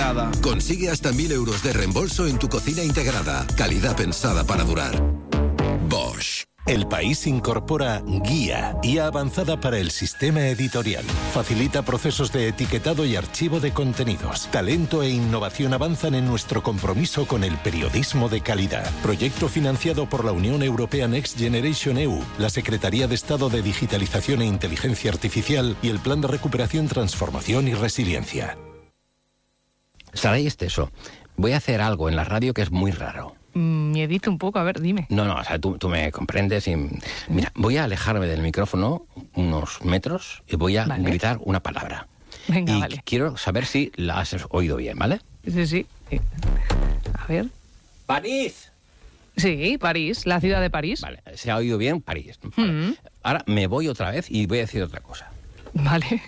integrada. Consigue hasta 1.000 euros de reembolso en tu cocina integrada. Calidad pensada para durar. Bosch. El País incorpora Guía avanzada para el sistema editorial. Facilita procesos de etiquetado y archivo de contenidos. Talento e innovación avanzan en nuestro compromiso con el periodismo de calidad. Proyecto financiado por la Unión Europea Next Generation EU, la Secretaría de Estado de Digitalización e Inteligencia Artificial y el Plan de Recuperación, Transformación y Resiliencia. Saray Esteso, voy a hacer algo en la radio que es muy raro. Miedito un poco, a ver, dime. No, o sea, tú me comprendes y... Mira, voy a alejarme del micrófono unos metros y voy a gritar una palabra. Venga, y vale. quiero saber si la has oído bien, ¿vale? Sí. A ver. ¡París! Sí, París, la ciudad de París. Vale, se ha oído bien París. Vale. Ahora me voy otra vez y voy a decir otra cosa. Vale.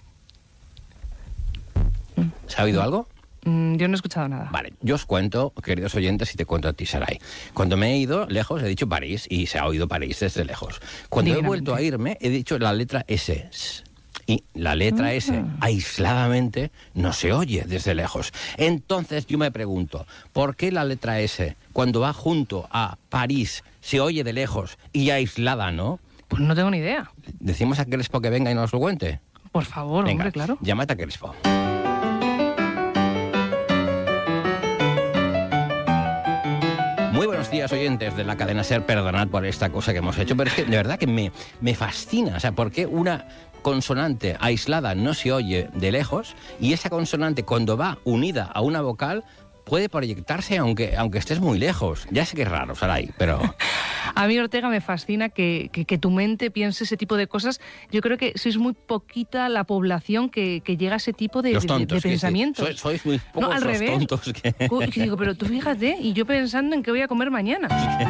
¿Se ha oído algo? Yo no he escuchado nada. Vale, yo os cuento, queridos oyentes, y te cuento a ti, Saray. Cuando me he ido lejos, he dicho París, y se ha oído París desde lejos. Cuando he vuelto a irme, he dicho la letra S. Y la letra S, aisladamente, no se oye desde lejos. Entonces yo me pregunto, ¿por qué la letra S, cuando va junto a París, se oye de lejos y aislada, no? Pues no tengo ni idea. ¿Decimos a Crespo que venga y nos lo cuente? Por favor, venga, hombre, claro. Llámate a Crespo. Muy buenos días, oyentes de la cadena SER. Perdonad por esta cosa que hemos hecho, pero es que de verdad que me fascina. O sea, ¿por qué una consonante aislada no se oye de lejos y esa consonante, cuando va unida a una vocal, puede proyectarse aunque estés muy lejos? Ya sé que es raro, Saray, pero... A mí, Ortega, me fascina que tu mente piense ese tipo de cosas. Yo creo que sois muy poquita la población que llega a ese tipo de pensamientos. Sois muy pocos no, al los revés. tontos que... Y digo, pero tú fíjate, y yo pensando en qué voy a comer mañana.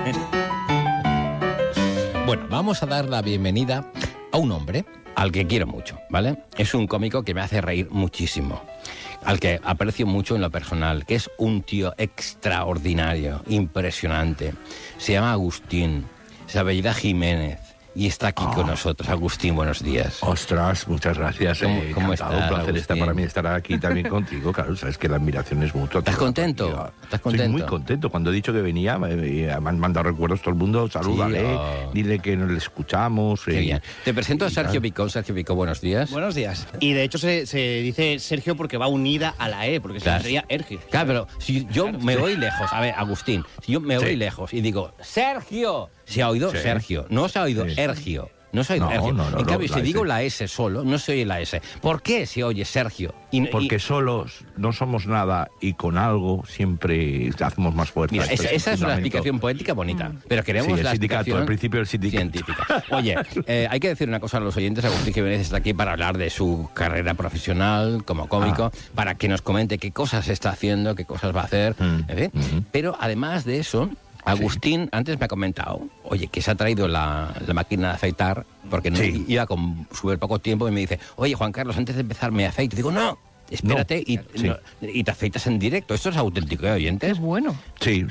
Bueno, vamos a dar la bienvenida a un hombre al que quiero mucho, ¿vale? Es un cómico que me hace reír muchísimo, al que aprecio mucho en lo personal, que es un tío extraordinario, impresionante. Se llama Agustín, se apellida Jiménez, y está aquí con nosotros. Agustín, buenos días. Ostras, muchas gracias. ¿Cómo estás, un placer Agustín? estar para mí estar aquí también contigo. Claro, sabes que la admiración es mutua. ¿Estás contento? ¿Estás contento? Estoy muy contento. Cuando he dicho que venía, me han mandado recuerdos todo el mundo. Salúdale, dile que nos le escuchamos. Qué bien. Te presento a Sergio Picó. Sergio Picó, buenos días. Buenos días. Y de hecho se dice Sergio porque va unida a la E, porque sería Ergio. Claro, pero si yo me voy lejos, a ver, Agustín, si yo me voy lejos y digo, ¡Sergio! Se ha oído Sergio, no se ha oído Ergio. No se oye Ergio. En cambio, si digo la S solo, no se oye la S. ¿Por qué se oye Sergio? Porque solos no somos nada y con algo siempre hacemos más fuerza. Mira, esa es una explicación poética bonita, pero queremos la explicación al principio del sindicato científica. Oye, hay que decir una cosa a los oyentes. Agustín Jiménez está aquí para hablar de su carrera profesional como cómico, para que nos comente qué cosas está haciendo, qué cosas va a hacer, en fin. Pero además de eso, Agustín antes me ha comentado, oye, que se ha traído la máquina de afeitar, porque no iba con súper poco tiempo, y me dice, oye, Juan Carlos, antes de empezar me afeito. Digo, no, espérate, y te afeitas en directo. ¿Esto es auténtico, oyentes? Es bueno. Sí.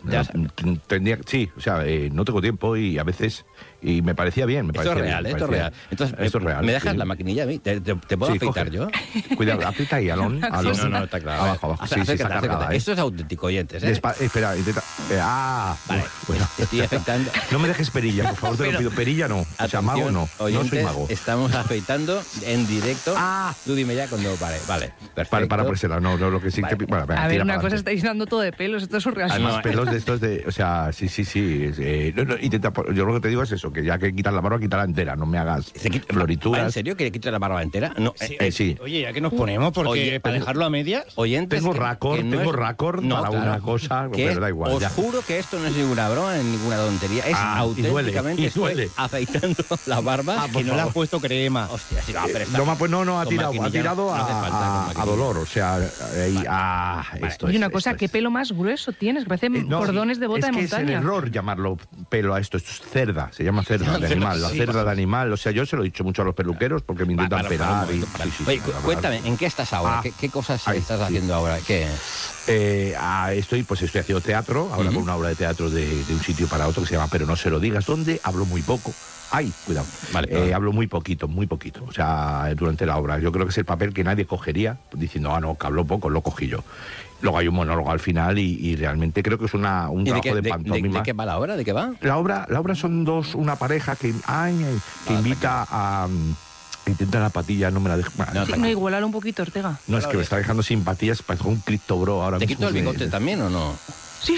O sea, no tengo tiempo y a veces... Y me parecía bien. Esto es real. Entonces, esto es real. ¿Me dejas la maquinilla a mí? ¿Te puedo afeitar yo? Cuidado, aprieta ahí, Alon. No, está claro. Abajo. Acércate. Esto es auténtico, oyentes, ¿eh? Espera, intenta... Vale, bueno. Te estoy afeitando. No me dejes perilla, por favor, te lo pido. Perilla no. O sea, mago no. Oyentes, no soy mago. Estamos afeitando en directo. Tú dime ya cuando pare. Vale, perfecto. Para presela, no, lo que sí que... Bueno, venga, a ver, una cosa, estáis dando todo de pelos, esto es surrealista. Además, pelos de estos de... O sea, sí. Intenta... Yo lo que te digo es eso, que ya que quitas la barba, quítala entera, no me hagas florituras. ¿En serio que le quites la barba entera? No, sí. Oye, ya que nos ponemos, porque para dejarlo a medias... Oyentes, tengo récord para una cosa, pero da igual. Os juro que esto no es ninguna broma, ni ninguna tontería. Es auténticamente duele. Estoy afeitando la barba. Que no le has puesto crema. Hostia, sí, pero no, ha tirado a dolor, o sea... Y una cosa, ¿qué pelo más grueso tienes? Parecen cordones de bota de montaña. Es el error llamarlo pelo a esto es cerda, se llama cerda de animal, la cerda de animal. O sea, yo se lo he dicho mucho a los peluqueros porque me intentan pelar. Oye, cuéntame, ¿en qué estás ahora? ¿Qué cosas estás haciendo ahora? ¿Qué? Estoy haciendo teatro, ahora con una obra de teatro de un sitio para otro que se llama Pero no se lo digas, donde hablo muy poco. ¡Ay, cuidado! Vale, hablo muy poquito, o sea, durante la obra. Yo creo que es el papel que nadie cogería, diciendo, no, que hablo poco, lo cogí yo. Luego hay un monólogo al final y realmente creo que es un trabajo de pantomima. ¿De qué va la obra? ¿De qué va? La obra son una pareja que invita a... Intenta la patilla, no me la dejo. No, igualar un poquito, Ortega. No, es que me está dejando sin patillas, parece un Crypto Bro ahora mismo. ¿Te quito el bigote también o no? Sí.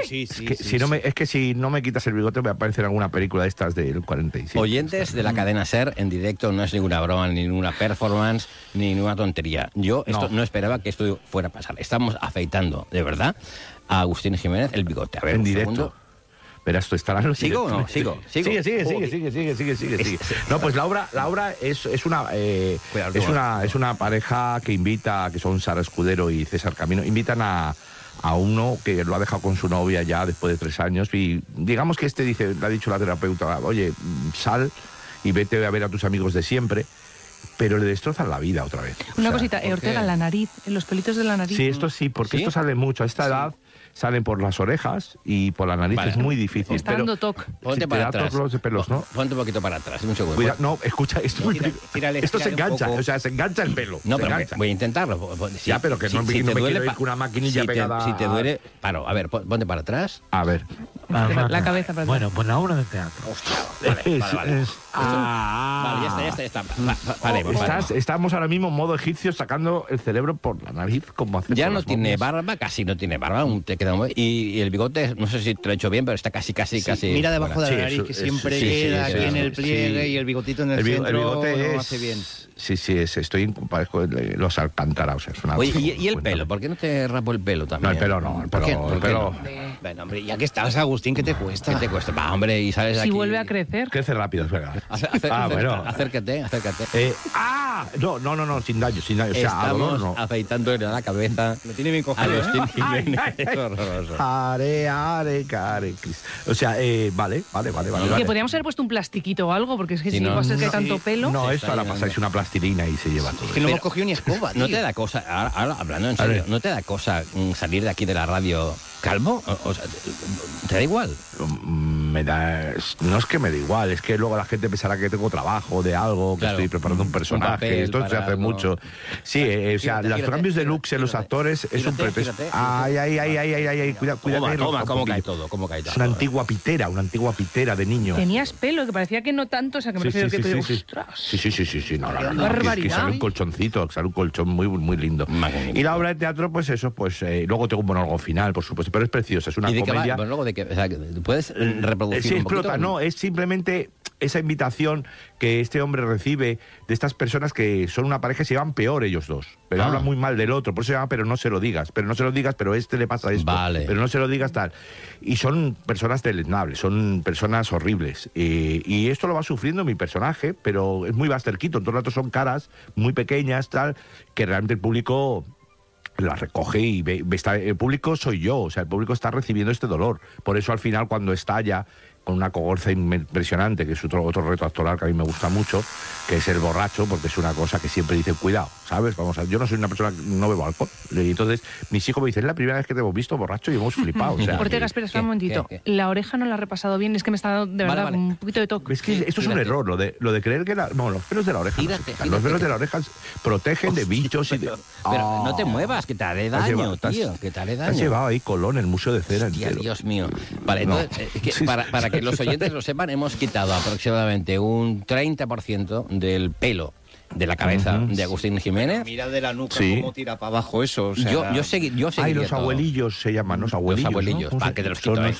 Es que si no me quitas el bigote voy a aparecer en alguna película de estas del 45. Oyentes de la cadena SER, en directo no es ninguna broma, ni ninguna performance, ni ninguna tontería. Yo no esperaba que esto fuera a pasar. Estamos afeitando, de verdad, a Agustín Jiménez el bigote. A ver, en un directo. Segundo. Verás, tú estarás en los ¿Sigo o no? Sigue. Sigue. No, pues la obra es una pareja que invita, que son Sara Escudero y César Camino, invitan a uno que lo ha dejado con su novia ya después de 3 años y digamos que le ha dicho la terapeuta, oye, sal y vete a ver a tus amigos de siempre, pero le destrozan la vida otra vez. Una cosita, Ortega, la nariz, los pelitos de la nariz. Sí, esto sí, porque esto sale mucho a esta edad. Salen por las orejas y por la nariz, es muy difícil. Está dando toque. Ponte para atrás. De pelos, ¿no? Ponte un poquito para atrás, un segundo. Cuidado, no, escucha, esto se engancha, o sea, se engancha el pelo. No, pero voy a intentarlo. Ya, pero que no me quiero ir con una maquinilla pegada. Si te duele, a ver, ponte para atrás. A ver. La cabeza para atrás. Bueno, pues la obra de teatro. Hostia, vale. Vale, ya está. Vale. Estamos ahora mismo en modo egipcio sacando el cerebro por la nariz como hace. Ya no tiene barba, casi no tiene barba, te queda y el bigote, no sé si te lo he hecho bien, pero está casi. Mira debajo de la nariz, que siempre queda aquí en el pliegue y el bigotito en el centro. El bigote no hace bien. Sí, parezco los Alcántara, o sea, es una... Oye, ¿y el pelo? ¿Por qué no te rapo el pelo también? No, el pelo no, el pelo. Bueno, hombre, ya que estás, Agustín, ¿qué te cuesta? ¿Qué te cuesta? Va, hombre, y sales aquí... Si vuelve a crecer. Crece rápido, es verdad. Bueno. Acércate. No, sin daño. O sea, estamos afeitando la cabeza. Lo tiene bien cogido, Agustín Jiménez. Es horroroso. O sea, vale. Que podríamos haber puesto un plastiquito o algo, porque es que si va a ser que hay tanto pelo... No, esto ahora pasáis una plastilina y se lleva todo. Es que no hemos cogido ni escoba, tío. ¿No te da cosa, ahora hablando en serio, no te da cosa salir de aquí de la radio calvo? O sea, ¿te da igual? No es que me da igual, es que luego la gente pensará que tengo trabajo de algo, que estoy preparando un personaje, esto se hace mucho. Sí, o sea, los cambios de looks en los actores es un pretexto. Ay, cuidado. Toma, cómo cae todo. Es una antigua pitera de niño. Tenías pelo, que parecía que no tanto, o sea, que me refiero que tú... Sí, no. Barbaridad. Que sale un colchoncito, sale un colchón muy lindo. Magnífico. Y la obra de teatro, pues eso, luego tengo un monólogo final, por supuesto, pero es preciosa, es una comedia. O sea, ¿puedes reproducir sí, un explota, poquito? no, es simplemente esa invitación que este hombre recibe de estas personas que son una pareja y se llevan peor ellos dos, pero hablan muy mal del otro, por eso se llama pero no se lo digas, pero este le pasa esto, vale. Pero no se lo digas tal. Y son personas deleznables, son personas horribles. Y esto lo va sufriendo mi personaje, pero es muy basterquito, todo el rato son caras muy pequeñas, tal, que realmente el público la recoge y el público soy yo, o sea, el público está recibiendo este dolor. Por eso al final cuando estalla con una cogorza impresionante, que es otro reto actoral que a mí me gusta mucho, que es el borracho, porque es una cosa que siempre dicen, cuidado, ¿sabes? Yo no soy una persona que no bebo alcohol. Y entonces mis hijos me dicen, es la primera vez que te hemos visto borracho y hemos flipado. O sea, Ortega, espera un momentito. ¿Qué? La oreja no la he repasado bien, es que me está dando de verdad un poquito de toque. Es que esto es un error, lo de creer que los pelos de la oreja los pelos de la oreja protegen de bichos y de... Pero no te muevas, que te haré daño, tío, que te haré daño. Te has llevado ahí Colón, el Museo de Cera entero. Dios mío. Vale, entonces, para que los oyentes lo sepan, hemos quitado aproximadamente un 30% del pelo de la cabeza de Agustín Jiménez. Mira de la nuca cómo tira para abajo eso. O sea, yo seguí los abuelillos se llaman, los abuelillos. ¿No? Que te los quito.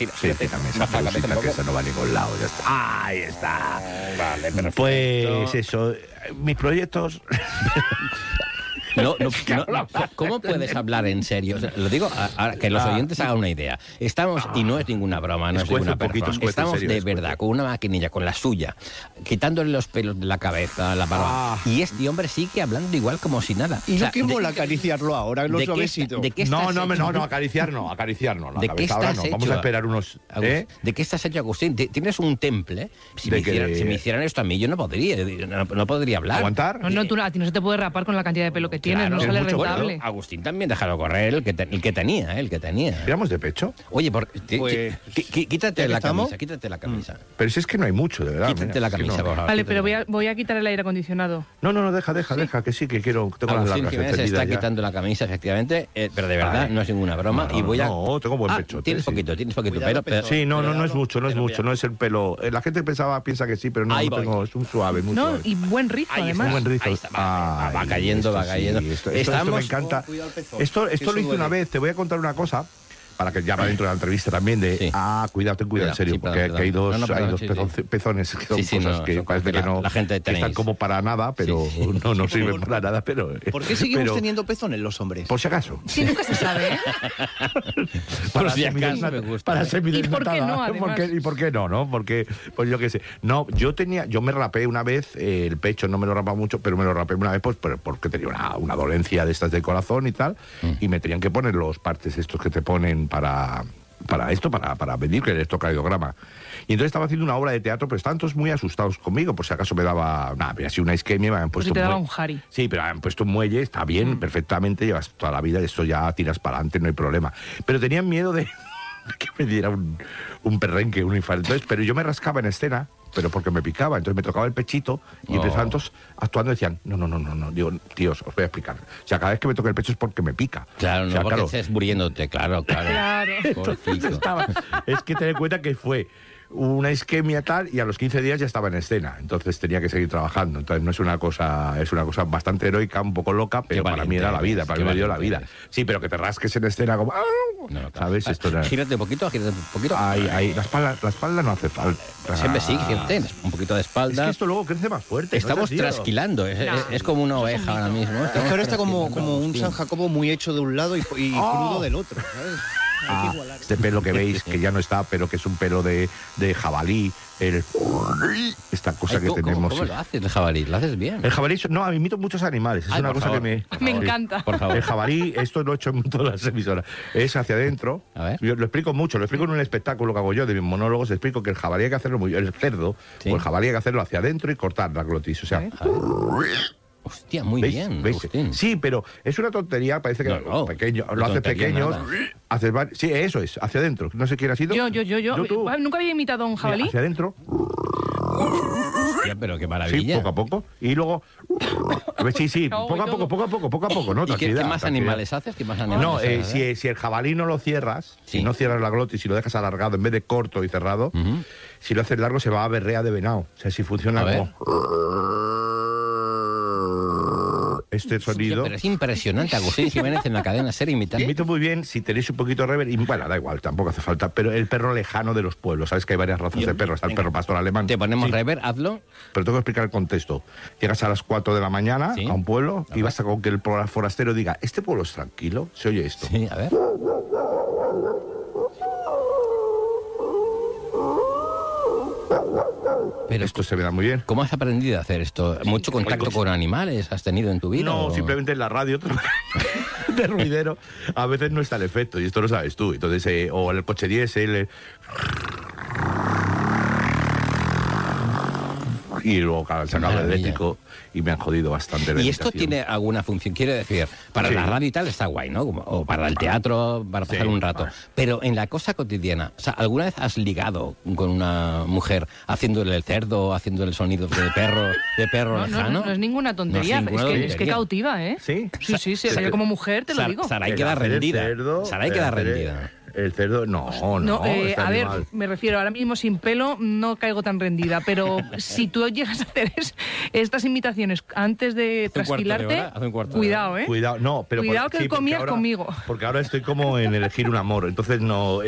Esa no va a ningún lado, ya está. Ahí está. Vale, perfecto. Pues eso, mis proyectos... ¿Cómo puedes hablar en serio? O sea, lo digo ahora que los oyentes hagan una idea. Estamos, y no es ninguna broma, no es ninguna performance, estamos de verdad con una maquinilla, con la suya, quitándole los pelos de la cabeza, la barba. Y este hombre sigue hablando igual como si nada. Y no que mola acariciarlo ahora, en los suavecitos. No, acariciar no. ¿De qué estás hecho? Vamos a esperar unos... ¿De qué estás hecho, Agustín? Tienes un temple. Si me hicieran esto a mí, yo no podría hablar. ¿Aguantar? No, a ti no se te puede rapar con la cantidad de pelo que tienes, no sale rentable. Bueno, Agustín también déjalo correr, el que tenía. ¿Tiramos de pecho? Oye, quítate la camisa. Pero si es que no hay mucho, de verdad. Quítate la camisa, por favor. Vale, pero voy a quitar el aire acondicionado. No, deja, que sí, que quiero... Agustín Jiménez se está quitando la camisa, efectivamente, pero de verdad no es ninguna broma. No, tengo buen pecho. Tienes poquito, pero... Sí, no es mucho, no es el pelo. La gente piensa que sí, pero no tengo, es un suave, muy suave. Y buen rizo, además. Buen rizo. Va cayendo. Esto me encanta. Esto lo hice una vez, te voy a contar una cosa. Para que ya va dentro de la entrevista también cuidado, en serio, porque hay dos pezones que son cosas que parece que no, la gente que están como para nada, pero no sirven para nada, pero... ¿Por qué seguimos teniendo pezones los hombres? Por si acaso. Sí, nunca se sabe, ¿eh? Para semidesnatada. ¿Y por qué no, ¿Y por qué no? Porque, pues yo qué sé. No, yo me rapé una vez, el pecho no me lo rapaba mucho, pero me lo rapé una vez pues porque tenía una dolencia de estas del corazón y tal, y me tenían que poner los parches estos que te ponen para medir que el electrocardiograma. Y entonces estaba haciendo una obra de teatro, pero estaban todos muy asustados conmigo, por si acaso me daba así una isquemia, me habían puesto te daba un jari. Sí, pero me habían puesto un muelle, está bien, perfectamente, llevas toda la vida, esto ya tiras para adelante, no hay problema. Pero tenían miedo de que me diera un perrenque, un infarto. Entonces, pero yo me rascaba en escena, pero porque me picaba, entonces me tocaba el pechito y empezaban todos actuando y decían, no, digo, tíos, os voy a explicar. O sea, cada vez que me toca el pecho es porque me pica. Claro, no porque estés muriéndote, claro. Es que ten en cuenta que fue una isquemia tal y a los 15 días ya estaba en escena, entonces tenía que seguir trabajando. Entonces no es una cosa bastante heroica, un poco loca, pero para mí era la vida, para mí me dio la vida. Sí, pero que te rasques en escena como ¿sabes? Esto era... Gírate un poquito. Ahí, la espalda no hace falta. Siempre sí, fíjate, un poquito de espalda. Es que esto luego crece más fuerte. Estamos trasquilando, es como una oveja ahora mismo. Es que ahora está como un San Jacobo muy hecho de un lado y crudo del otro, ¿sabes? Este pelo que veis, que ya no está, pero que es un pelo de jabalí. Esta cosa que tenemos. ¿Cómo lo haces el jabalí? ¿Lo haces bien? El jabalí, no, imito muchos animales. Es una cosa que me encanta. Por favor. El jabalí, esto lo he hecho en todas las emisoras. Es hacia adentro. A ver. Yo lo explico mucho, lo explico en un espectáculo que hago yo de mis monólogos. Explico que el jabalí hay que hacerlo el cerdo, o el jabalí hay que hacerlo hacia adentro y cortar la glotis. O sea. Hostia, muy bien. Sí, pero es una tontería, parece que pequeño, lo haces pequeño, sí, eso es, hacia adentro. No sé quién ha sido. Yo. Nunca había imitado a un jabalí. Hacia adentro. Hostia, pero qué maravilla. Sí, poco a poco. Y luego. Sí, poco a poco, ¿no? ¿Y qué más animales haces? No, si el jabalí no lo cierras, si no cierras la glotis, si lo dejas alargado en vez de corto y cerrado, si lo haces largo se va a berrea de venado. O sea, si funciona como este sonido. Pero es impresionante, Agustín Jiménez en la cadena SER imitando. Imito muy bien, si tenéis un poquito de rever, y bueno, da igual, tampoco hace falta, pero el perro lejano de los pueblos, sabes que hay varias razas de perros, está el perro pastor alemán. Te ponemos rever, hazlo. Pero tengo que explicar el contexto. Llegas a las 4 de la mañana a un pueblo y basta con que el forastero diga, ¿este pueblo es tranquilo? Se oye esto. Sí, a ver. Pero esto se me da muy bien. ¿Cómo has aprendido a hacer esto? ¿Mucho contacto con animales has tenido en tu vida? No, simplemente en la radio de ruidero a veces no está el efecto, y esto lo sabes tú. Entonces, o en el coche diésel, y luego claro, se acaba el eléctrico y me han jodido bastante. ¿Y esto tiene alguna función? Quiero decir, para la radio y tal está guay, ¿no? O para el teatro, para pasar un rato. Pero en la cosa cotidiana, o sea, ¿alguna vez has ligado con una mujer haciéndole el cerdo, haciéndole el sonido de perro lejano? No es ninguna tontería, es que cautiva, ¿eh? Sí. Sí, yo como mujer te lo digo. Saray queda rendida. Saray queda rendida. El cerdo, no. A ver, me refiero, ahora mismo sin pelo no caigo tan rendida, pero si tú llegas a hacer estas imitaciones antes de trasquilarte, cuidado, ¿eh? Cuidado, no, pero cuidado que comías ahora, conmigo. Porque ahora estoy como en elegir un amor, entonces no.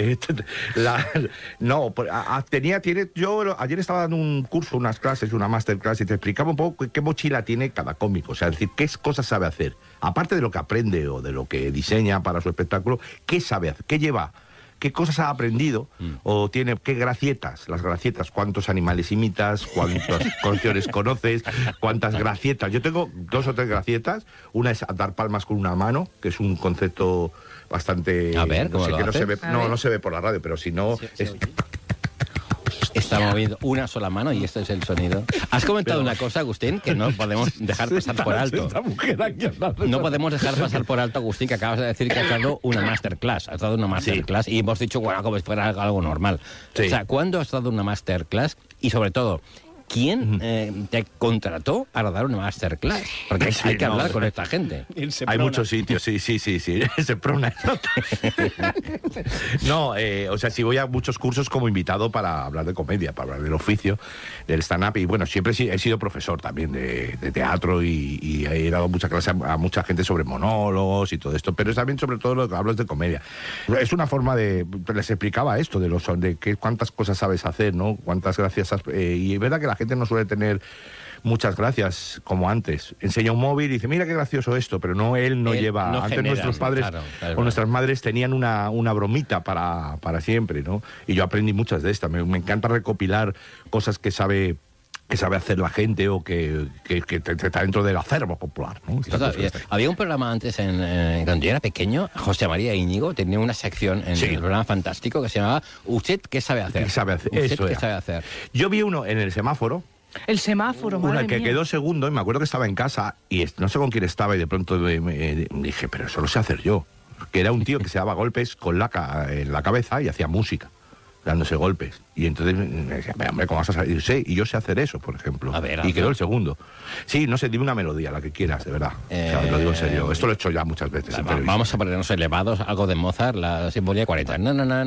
Yo ayer estaba dando un curso, unas clases, una masterclass, y te explicaba un poco qué mochila tiene cada cómico, o sea, es decir, qué cosas sabe hacer. Aparte de lo que aprende o de lo que diseña para su espectáculo, ¿qué sabe hacer? ¿Qué lleva? ¿Qué cosas ha aprendido? ¿O tiene qué gracietas? Las gracietas, ¿cuántos animales imitas? ¿Cuántas canciones conoces? ¿Cuántas gracietas? Yo tengo 2 o 3 gracietas. Una es dar palmas con una mano, que es un concepto bastante... A ver, ¿cómo lo haces? No se ve por la radio, pero si no... está moviendo una sola mano y este es el sonido. Has comentado una cosa, Agustín, que no podemos dejar pasar por alto. No podemos dejar pasar por alto, Agustín, que acabas de decir que has dado una masterclass. Has dado una masterclass y hemos dicho, bueno, como si fuera algo normal. Sí. O sea, ¿cuándo has dado una masterclass? Y sobre todo, ¿quién te contrató para dar una masterclass? Porque hay que hablar con esta gente. Hay muchos sitios, sí. Seprona. No, o sea, sí voy a muchos cursos como invitado para hablar de comedia, para hablar del oficio, del stand-up. Y bueno, siempre he sido profesor también de teatro y he dado mucha clase a mucha gente sobre monólogos y todo esto. Pero también sobre todo lo que hablo es de comedia. Es una forma de... Les explicaba esto de cuántas cosas sabes hacer, ¿no? Cuántas gracias has... y es verdad que la gente no suele tener muchas gracias como antes. Enseña un móvil y dice, mira qué gracioso esto, pero él no lleva... No antes generan, nuestros padres o nuestras madres tenían una bromita para siempre, ¿no? Y yo aprendí muchas de estas. Me encanta recopilar cosas que sabe hacer la gente o que está dentro del acervo popular, ¿no? Había un programa antes, cuando yo era pequeño, José María Íñigo tenía una sección en el programa fantástico que se llamaba ¿Usted qué sabe hacer? ¿Qué sabe hacer? ¿Usted qué sabe hacer? Yo vi uno en el semáforo. El semáforo, madre Una que mía. quedó segundo y me acuerdo que estaba en casa y no sé con quién estaba y de pronto me dije, pero eso lo sé hacer yo. Que era un tío que se daba golpes con en la cabeza y hacía música, dándose golpes. Y entonces me decía, hombre, ¿cómo vas a salir? Y yo sé hacer eso, por ejemplo. Y quedó el segundo. Sí, no sé, dime una melodía, la que quieras, de verdad. O sea, lo digo en serio. Esto lo he hecho ya muchas veces. Vamos a ponernos elevados, algo de Mozart, la Sinfonía 40.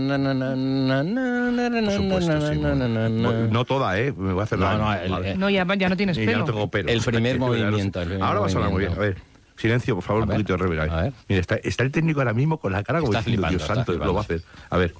No toda, ¿eh? Me voy a hacer No, ya no tienes pelo. Ya no tengo pelo. El primer movimiento. Ahora va a sonar muy bien. A ver. Silencio, por favor, un poquito de reverb. Mira, está el técnico ahora mismo con la cara como diciendo, Dios santo, lo va a hacer. A ver.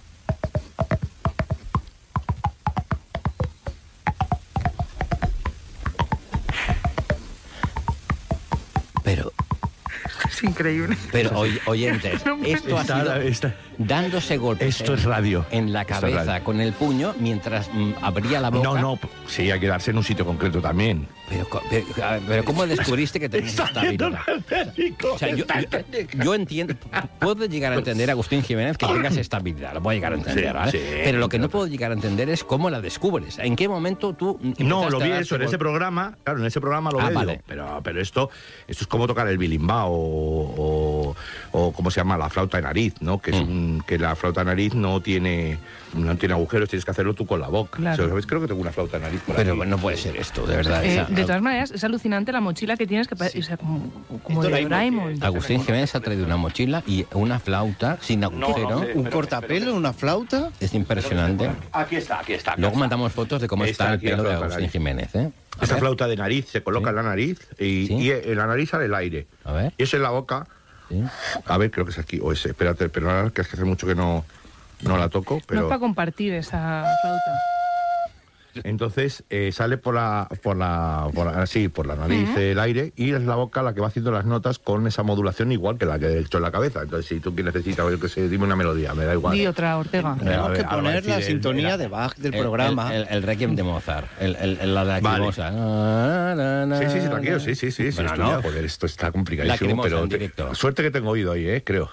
Pero... Es increíble. Pero, oyentes, esto ha sido dándose golpes esto es radio. En la cabeza con el puño mientras abría la boca. No, sí, hay que darse en un sitio concreto también. Pero ¿cómo descubriste que tenías esta habilidad? O sea, yo entiendo, puedo llegar a entender, Agustín Jiménez, que tengas esta habilidad, lo puedo llegar a entender, ¿vale? Sí, pero lo que no puedo llegar a entender es cómo la descubres. ¿En qué momento tú No, lo vi eso en ese programa, claro, en ese programa lo veo. Vale. Pero esto es como tocar el bilimbao o ¿cómo se llama? La flauta de nariz, ¿no? Que es que la flauta de nariz no tiene agujeros, tienes que hacerlo tú con la boca. Claro. ¿Sabes? Creo que tengo una flauta de nariz por Pero aquí. no puede ser esto, de verdad. De todas maneras, es alucinante la mochila que tienes, o sea, como de Doraemon. Agustín Jiménez ha traído una mochila y una flauta sin agujero. Un cortapelo, una flauta. Es impresionante. Aquí está. Luego mandamos fotos de cómo está el pelo de Agustín Jiménez, ¿eh? Esta flauta de nariz se coloca en la nariz y en la nariz sale el aire. A ver. Y eso en la boca. Sí. A ver, creo que es aquí. O ese. Espérate, pero que es que hace mucho que no la toco. Pero... No es para compartir esa flauta. Entonces sale por la nariz el aire y es la boca la que va haciendo las notas con esa modulación igual que la que he hecho en la cabeza. Entonces, si tú necesitas, yo que sé, dime una melodía, me da igual. Di otra, Ortega. Tenemos que poner la sintonía de Bach del programa. El Requiem de Mozart, la lacrimosa. Vale. Sí, tranquilo, sí. Bueno, no. Joder, esto está complicadísimo, pero suerte que tengo oído ahí, creo.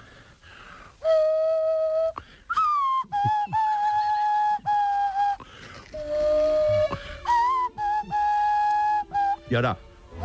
Y ahora.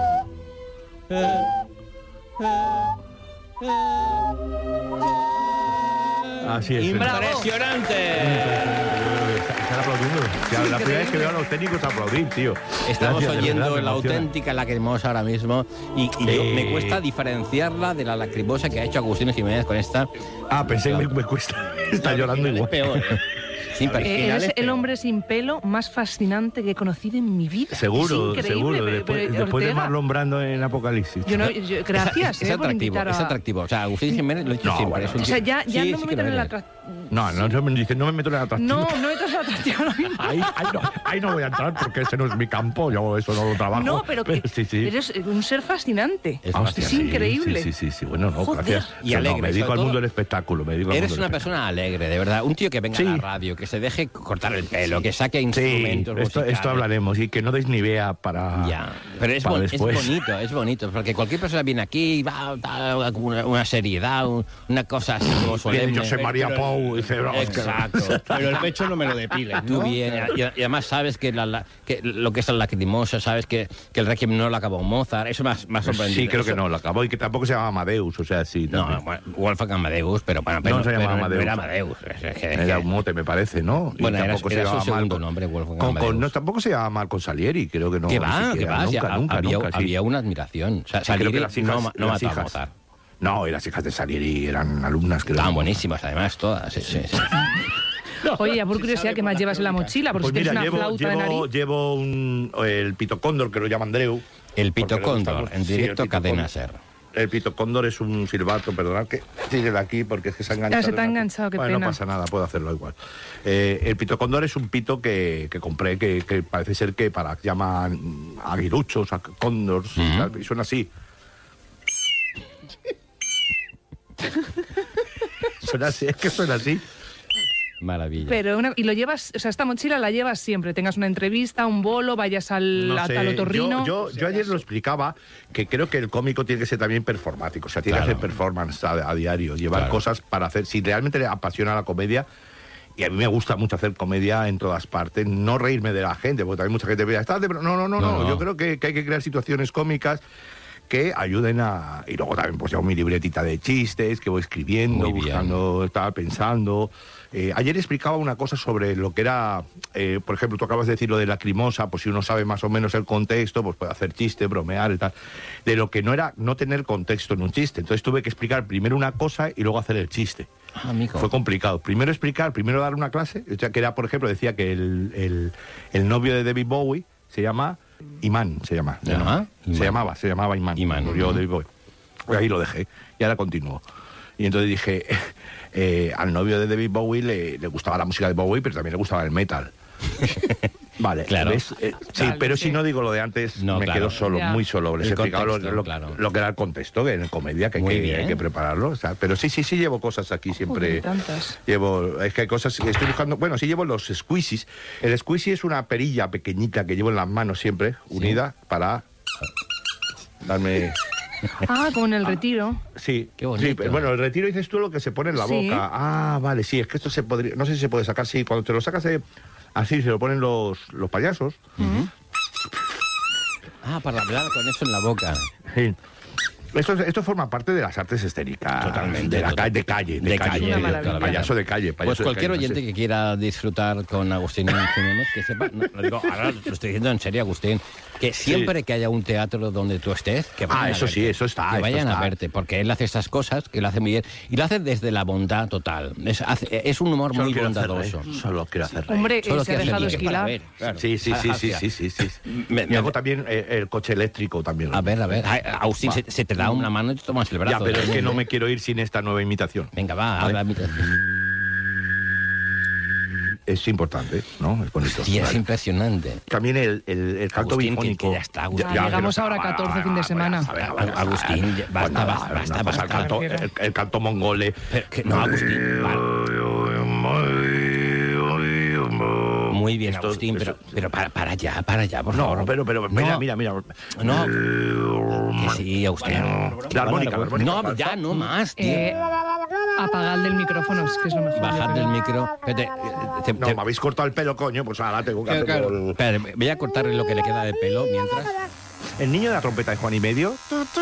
Así es. ¡Impresionante! Están aplaudiendo. La primera vez que veo a los técnicos aplaudir, tío. Estamos oyendo la auténtica lacrimosa ahora mismo y me cuesta diferenciarla de la lacrimosa que ha hecho Agustín Jiménez con esta. Pensé que me cuesta. Está llorando igual. Peor, ¿eh? Eres el hombre sin pelo más fascinante que he conocido en mi vida. Seguro. Después de Marlon Brando en Apocalipsis. Gracias, es atractivo. O sea, Agustín Jiménez lo he dicho siempre. O sea, ya no me meto en el atractivo. No me meto en el atractivo. No meto en el atractivo. Ahí no voy a entrar porque ese no es mi campo. Yo eso no lo trabajo. No, pero eres un ser fascinante. Es increíble. Sí. Bueno, no, gracias. Y alegre. Me dedico al mundo del espectáculo. Eres una persona alegre, de verdad. Un tío que venga a la radio, radio, que se deje cortar el pelo, que saque instrumentos musicales. Esto hablaremos, y que no deis ni idea para... Ya, pero es bonito, porque cualquier persona viene aquí y va a una seriedad, una cosa así como solemne. Yo soy María Pou, dice... Exacto. Pero el pecho no me lo depiles, Tú vienes, y además sabes que lo que es el Lacrimosa, sabes que el Requiem no lo acabó Mozart, eso más sorprendido. Sí, creo que no lo acabó, y que tampoco se llama Amadeus, o sea, sí. No, bueno, Wolfgang Amadeus, pero bueno, no se llamaba Amadeus. No era Amadeus. Era un mote, me parece, ¿no? Bueno, era su segundo nombre, Wolfgang Amadeus. No, tampoco se llama mal con Salieri, creo que no. ¿Qué va? Nunca, había una admiración. O sea, Salieri creo que las hijas, no mató a Mozart. No, y las hijas de Salieri eran alumnas, creo. Estaban buenísimas, además, todas. Sí. Oye, ya por curiosidad, ¿qué más llevas en la mochila? Porque pues si tienes una flauta de nariz. Llevo el pitocóndor, que lo llama Andreu. El pitocóndor, en directo Cadena Ser. El pitocóndor es un silbato, perdonad que sigue de aquí porque es que se ha enganchado. Se te ha enganchado, qué pena. No pasa nada, puedo hacerlo igual. El pitocóndor es un pito que compré, que parece ser que llaman aguiluchos, a cóndors, y suena así. Suena así, es que suena así. Maravilla. Pero y lo llevas, o sea, esta mochila la llevas siempre. Tengas una entrevista, un bolo, vayas al otorrino. Yo ayer lo explicaba, que creo que el cómico tiene que ser también performático. O sea, tiene que hacer performance a diario, llevar cosas para hacer. Si realmente le apasiona la comedia, y a mí me gusta mucho hacer comedia en todas partes, no reírme de la gente, porque también mucha gente me dice, no. Yo creo que hay que crear situaciones cómicas que ayuden a... Y luego también pues llevo mi libretita de chistes, que voy escribiendo, buscando, estaba pensando... ayer explicaba una cosa sobre lo que era, por ejemplo, tú acabas de decir lo de Lacrimosa, pues si uno sabe más o menos el contexto, pues puede hacer chiste, bromear y tal. De lo que no era no tener contexto en un chiste. Entonces tuve que explicar primero una cosa y luego hacer el chiste. Fue complicado. Primero dar una clase, o sea, que era, por ejemplo, decía que el novio de David Bowie se llama Imán, se llamaba Imán. Murió David Bowie. Y ahí lo dejé, y ahora continúo. Y entonces dije... al novio de David Bowie le gustaba la música de Bowie, pero también le gustaba el metal. Vale, claro. Pero si no digo lo de antes, me quedo solo, muy solo. Les he explicado lo que era el contexto, que en comedia, que hay que prepararlo. O sea, pero sí llevo cosas aquí siempre. Es que hay cosas que estoy buscando. Bueno, sí llevo los squeezies. El squeezie es una perilla pequeñita que llevo en las manos siempre, unida, para darme... como en el retiro. Sí, qué bonito. Sí, bueno, el retiro dices tú lo que se pone en la boca. Vale, sí, es que esto se podría... No sé si se puede sacar, sí, cuando te lo sacas así, se lo ponen los payasos. Para hablar con eso en la boca. Sí. Esto forma parte de las artes escénicas. Totalmente. De calle. Payaso de calle. Pues cualquier oyente que quiera disfrutar con Agustín Jiménez, que sepa, lo digo, ahora lo estoy diciendo en serio, Agustín, que siempre que haya un teatro donde tú estés, que vayan a verte. Eso está. Que vayan a verte, porque él hace estas cosas, que lo hace muy bien, y lo hace desde la bondad total. Es un humor muy bondadoso. Solo quiero hacer reír. Hombre, se ha dejado esquilar. Sí. Me hago también el coche eléctrico también. A ver. Agustín, se te da una mano y te tomas el brazo. Ya, pero es que no me quiero ir sin esta nueva imitación. Venga, va, haz la imitación. Es importante, ¿no? Es bonito. Sí, es impresionante. También el canto bifónico. Que ya está, Agustín. Llegamos ahora a 14 fin de semana. Agustín, basta. El canto mongole. No, Agustín. Muy bien, Agustín, pero para ya, por favor. No, pero mira. No. Que sí, Agustín. La armónica. No, ya, no más, tío. Apagad del micrófono, es que es lo mejor. Bajad del micro. No, me habéis cortado el pelo, coño, pues ahora tengo que hacerlo. Espera, voy a cortarle lo que le queda de pelo mientras. El niño de la trompeta de Juan y Medio.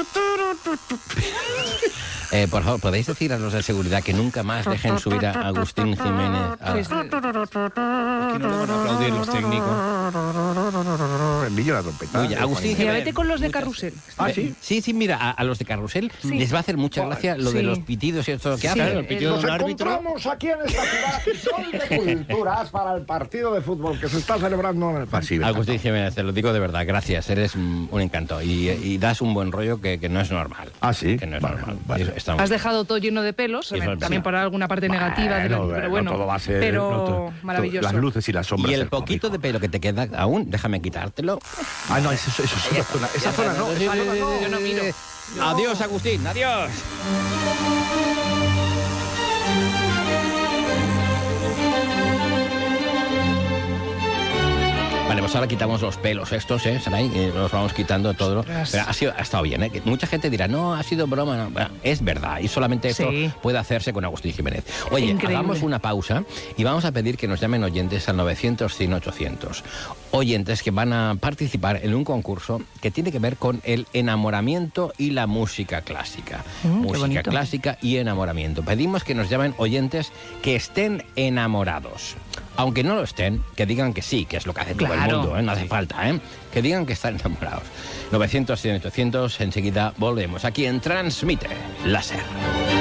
Por favor, ¿podéis decir a los de seguridad que nunca más dejen subir a Agustín Jiménez? Aquí no le van a aplaudir los técnicos. El niño de la trompeta. Oye, Agustín Jiménez. Vete con los de Carrusel. ¿Sí? Sí, mira, a los de Carrusel les va a hacer mucha gracia lo de los pitidos y esto que hacen. El pitido de un árbitro. Encontramos aquí en esta ciudad Sol de Culturas para el partido de fútbol que se está celebrando en el pasillo. Agustín Jiménez, te lo digo de verdad, gracias, eres un encanto y das un buen rollo que no es normal. Sí. Que no es normal. Vale. Has dejado todo lleno de pelos, también por alguna parte negativa, pero bueno, todo va a ser, pero maravilloso. Las luces y las sombras. Y el poquito de pelo que te queda aún, déjame quitártelo. No, eso es una zona. Esa zona no. Yo no miro. Adiós, Agustín, adiós. pues ahora quitamos los pelos estos, Saray, y los vamos quitando todo. Pero ha estado bien, ¿eh? Mucha gente dirá, no, ha sido broma. No. Bueno, es verdad, y solamente esto puede hacerse con Agustín Jiménez. Oye, hagamos una pausa y vamos a pedir que nos llamen oyentes al 900-100-800. Oyentes que van a participar en un concurso que tiene que ver con el enamoramiento y la música clásica. Música clásica y enamoramiento. Pedimos que nos llamen oyentes que estén enamorados. Aunque no lo estén, que digan que sí, que es lo que hace todo el mundo, no hace falta, que digan que están enamorados. 900-100-800, enseguida volvemos aquí en Transmite Láser.